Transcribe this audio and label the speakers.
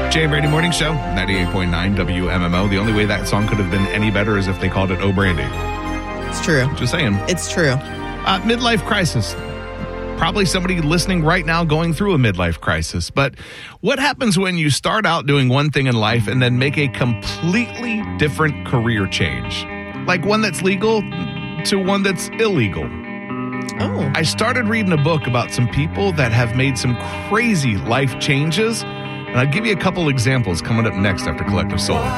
Speaker 1: Jay Brady Morning Show, 98.9 WMMO. The only way that song could have been any better is if they called it Oh Brandy.
Speaker 2: It's true.
Speaker 1: Just saying.
Speaker 2: It's true.
Speaker 1: Midlife crisis. Probably somebody listening right now going through a midlife crisis. But what happens when you start out doing one thing in life and then make a completely different career change? Like one that's legal to one that's illegal.
Speaker 2: Oh.
Speaker 1: I started reading a book about some people that have made some crazy life changes. And I'll give you a couple examples coming up next after Collective Soul.